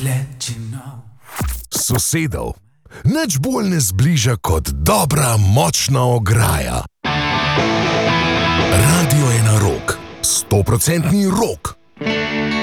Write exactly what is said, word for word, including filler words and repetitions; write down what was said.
Sosedov nič bolj ne zbliža kot dobra, močna ograja. Radio je na rok, stoprocentni rok.